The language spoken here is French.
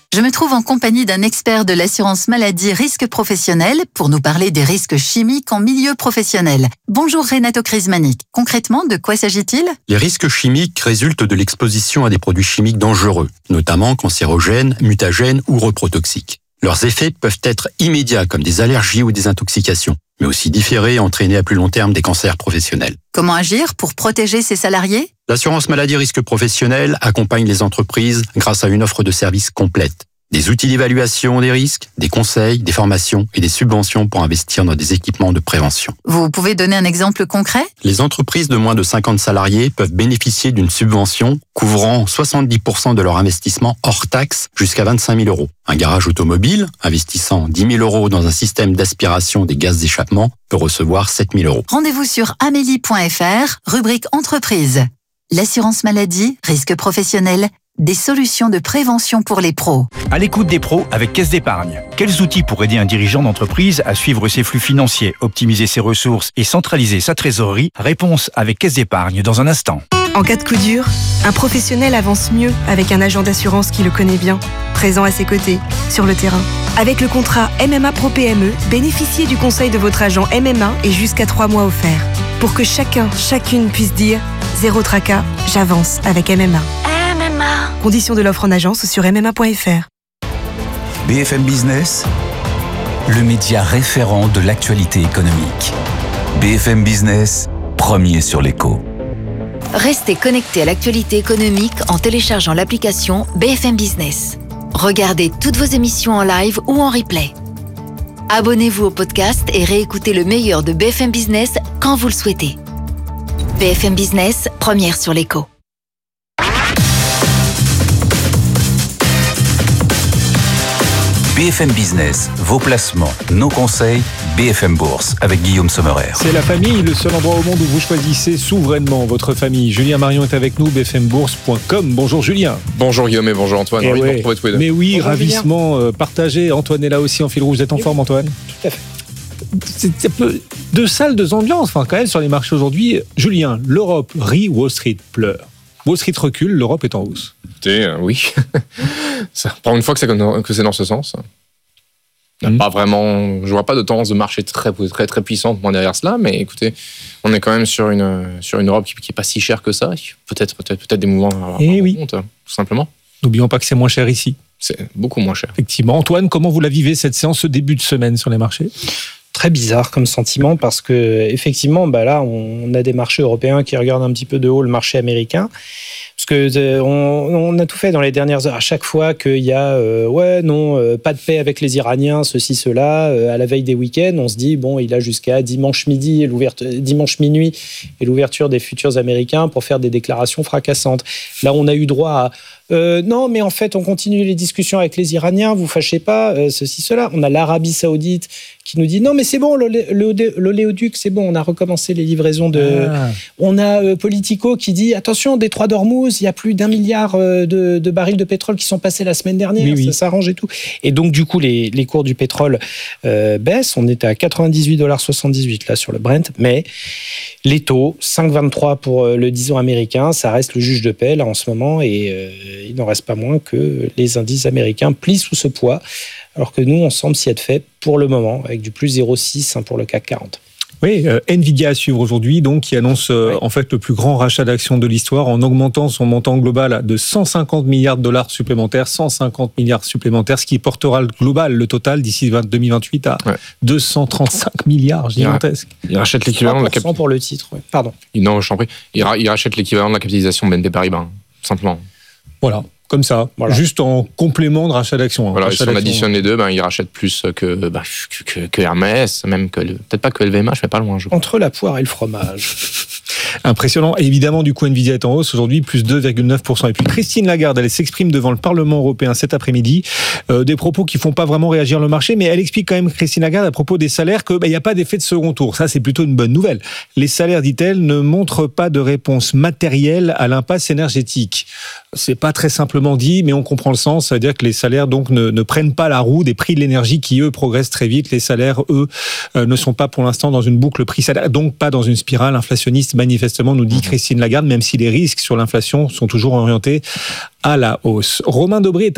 Je me trouve en compagnie d'un expert de l'assurance maladie risque professionnel pour nous parler des risques chimiques en milieu professionnel. Bonjour Renato Crismanic. Concrètement, de quoi s'agit-il ? Les risques chimiques résultent de l'exposition à des produits chimiques dangereux, notamment cancérogènes, mutagènes ou reprotoxiques. Leurs effets peuvent être immédiats comme des allergies ou des intoxications, mais aussi différés et entraîner à plus long terme des cancers professionnels. Comment agir pour protéger ses salariés ? L'assurance maladie risque professionnel accompagne les entreprises grâce à une offre de services complète. Des outils d'évaluation des risques, des conseils, des formations et des subventions pour investir dans des équipements de prévention. Vous pouvez donner un exemple concret ? Les entreprises de moins de 50 salariés peuvent bénéficier d'une subvention couvrant 70% de leur investissement hors taxe jusqu'à 25 000 €. Un garage automobile investissant 10 000 € dans un système d'aspiration des gaz d'échappement peut recevoir 7 000 €. Rendez-vous sur amélie.fr, rubrique entreprise. L'assurance maladie, risque professionnel, des solutions de prévention pour les pros. À l'écoute des pros avec Caisse d'Épargne. Quels outils pour aider un dirigeant d'entreprise à suivre ses flux financiers, optimiser ses ressources et centraliser sa trésorerie ? Réponse avec Caisse d'Épargne dans un instant. En cas de coup dur, un professionnel avance mieux avec un agent d'assurance qui le connaît bien, présent à ses côtés, sur le terrain. Avec le contrat MMA Pro PME, bénéficiez du conseil de votre agent MMA et jusqu'à 3 mois offerts. Pour que chacune puisse dire « Zéro tracas, j'avance avec MMA ». Conditions de l'offre en agence sur mma.fr. BFM Business, le média référent de l'actualité économique. BFM Business, premier sur l'écho. Restez connectés à l'actualité économique en téléchargeant l'application BFM Business. Regardez toutes vos émissions en live ou en replay. Abonnez-vous au podcast et réécoutez le meilleur de BFM Business quand vous le souhaitez. BFM Business, première sur l'écho. BFM Business, vos placements, nos conseils, BFM Bourse avec Guillaume Sommerer. C'est la famille, le seul endroit au monde où vous choisissez souverainement votre famille. Julien Marion est avec nous, bfmbourse.com. Bonjour Julien. Bonjour Guillaume et bonjour Antoine. Et ouais. Mais oui, bonjour, ravissement partagé. Antoine est là aussi en fil rouge. Vous êtes en forme, Antoine ? Tout à fait. C'est un peu deux salles, deux ambiances, quand même, sur les marchés aujourd'hui. Julien, l'Europe rit, Wall Street pleure. Wall Street recule, l'Europe est en hausse. Écoutez, oui. Pour une fois que c'est dans ce sens. Pas vraiment, je vois pas de tendance de marché très puissante derrière cela, mais écoutez, on est quand même sur une Europe qui est pas si chère que ça. Peut-être des mouvements à avoir en compte, tout simplement. N'oublions pas que c'est moins cher ici. C'est beaucoup moins cher. Effectivement. Antoine, comment vous la vivez cette séance, ce début de semaine sur les marchés ? Très bizarre comme sentiment parce que effectivement, là, on a des marchés européens qui regardent un petit peu de haut le marché américain. Parce que on a tout fait dans les dernières heures. À chaque fois qu'il y a pas de paix avec les Iraniens, ceci, cela, à la veille des week-ends, on se dit il a jusqu'à dimanche minuit et l'ouverture des futurs américains pour faire des déclarations fracassantes. Là, on a eu droit à non, mais en fait, on continue les discussions avec les Iraniens, vous fâchez pas, ceci, cela. On a l'Arabie Saoudite qui nous dit non, mais c'est bon, l'oléoduc, c'est bon, on a recommencé les livraisons de. On a Politico qui dit attention, détroit d'Ormuz, il y a plus d'1 milliard de barils de pétrole qui sont passés la semaine dernière, ça s'arrange et tout. Et donc, du coup, les cours du pétrole baissent. On était à $98,78 là sur le Brent, mais les taux, 5,23 pour le 10 ans américain, ça reste le juge de paix là en ce moment et il n'en reste pas moins que les indices américains plient sous ce poids, alors que nous, on semble s'y être fait pour le moment, avec du plus 0,6 pour le CAC 40. Oui, Nvidia à suivre aujourd'hui, donc, qui annonce en fait le plus grand rachat d'actions de l'histoire en augmentant son montant global de 150 milliards de dollars supplémentaires, 150 milliards supplémentaires, ce qui portera le total d'ici 2028 à 235 milliards, gigantesque. Il rachète l'équivalent de la capitalisation pour le titre. Pardon. Non, je t'en prie. Il rachète l'équivalent de la capitalisation de BNP Paribas, tout simplement. Voilà. Comme ça, juste en complément de rachat d'actions. Voilà, si on additionne les deux, il rachète plus que Hermès, même peut-être pas que LVMH, mais pas loin. Entre la poire et le fromage. Impressionnant. Et évidemment, du coup, Nvidia est en hausse aujourd'hui, plus 2,9%. Et puis Christine Lagarde, elle s'exprime devant le Parlement européen cet après-midi. Des propos qui font pas vraiment réagir le marché, mais elle explique quand même, Christine Lagarde, à propos des salaires, qu'il n'y a pas d'effet de second tour. Ça, c'est plutôt une bonne nouvelle. Les salaires, dit-elle, ne montrent pas de réponse matérielle à l'impasse énergétique. C'est pas très simplement dit, mais on comprend le sens. Ça veut dire que les salaires donc ne prennent pas la roue des prix de l'énergie qui, eux, progressent très vite. Les salaires, eux, ne sont pas pour l'instant dans une boucle prix-salaire, donc pas dans une spirale inflationniste, manifestement, nous dit Christine Lagarde, même si les risques sur l'inflation sont toujours orientés à la hausse. Romain Dobré est